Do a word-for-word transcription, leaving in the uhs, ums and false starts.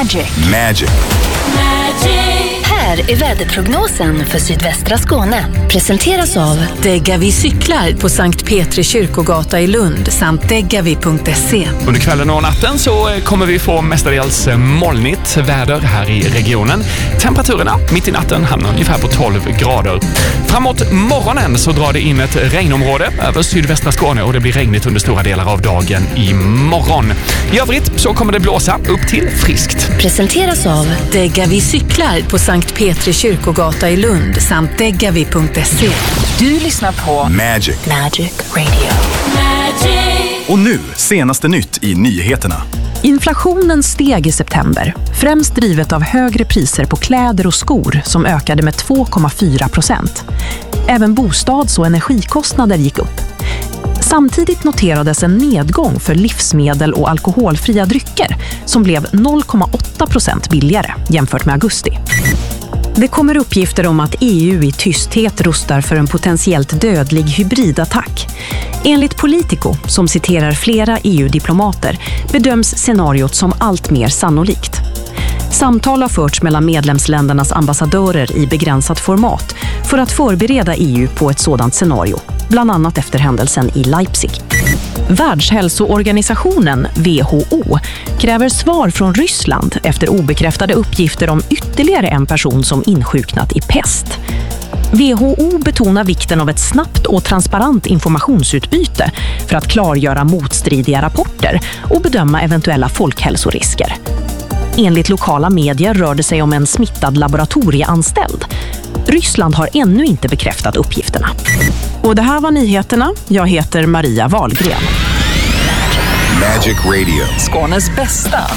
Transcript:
Magic. Magic. Här är väderprognosen för sydvästra Skåne. Presenteras av Degavi cyklar på Sankt Petri kyrkogata i Lund samt degavi punkt se. Under kvällen och natten så kommer vi få mestadels molnigt väder här i regionen. Temperaturerna mitt i natten hamnar ungefär på tolv grader. Framåt morgonen så drar det in ett regnområde över sydvästra Skåne och det blir regnigt under stora delar av dagen imorgon. I övrigt så kommer det blåsa upp till friskt. Presenteras av Degavi cyklar på Sankt Petri kyrkogata i Lund samt degavi punkt se. Du lyssnar på Magic. Magic Radio. Magic. Och nu, senaste nytt i nyheterna. Inflationen steg i september, främst drivet av högre priser på kläder och skor som ökade med två komma fyra procent. Även bostads- och energikostnader gick upp. Samtidigt noterades en nedgång för livsmedel och alkoholfria drycker som blev noll komma åtta procent billigare jämfört med augusti. Det kommer uppgifter om att E U i tysthet rustar för en potentiellt dödlig hybridattack. Enligt Politico, som citerar flera E U-diplomater, bedöms scenariot som allt mer sannolikt. Samtal har förts mellan medlemsländernas ambassadörer i begränsat format för att förbereda E U på ett sådant scenario, bland annat efter händelsen i Leipzig. Världshälsoorganisationen W H O kräver svar från Ryssland efter obekräftade uppgifter om ytterligare en person som insjuknat i pest. W H O betonar vikten av ett snabbt och transparent informationsutbyte för att klargöra motstridiga rapporter och bedöma eventuella folkhälsorisker. Enligt lokala medier rör det sig om en smittad laboratorieanställd. Ryssland har ännu inte bekräftat uppgifterna. Och det här var nyheterna. Jag heter Maria Wahlgren. Magic Radio. Skånes bästa